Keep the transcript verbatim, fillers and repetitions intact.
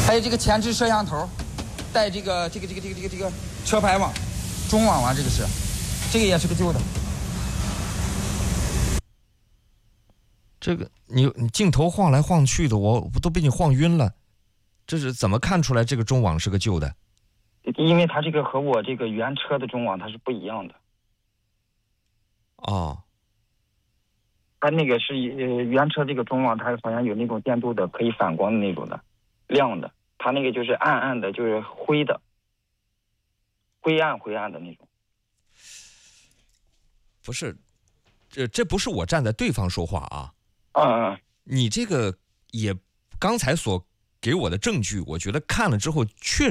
还有这个前置摄像头，带这个这个这个这个这个这个车牌网、中网啊，这个是，这个也是个旧的。 这个你你镜头晃来晃去的，我我都被你晃晕了。这是怎么看出来这个中网是个旧的？ 因为它这个和我这个原车的中网它是不一样的。 哦， 它那个是呃原车这个中网，它好像有那种电镀的，可以反光的那种的，亮的。它那个就是暗暗的，就是灰的，灰暗灰暗的那种。 不是，这这不是我站在对方说话啊。 嗯嗯。 你这个也刚才所给我的证据，我觉得看了之后确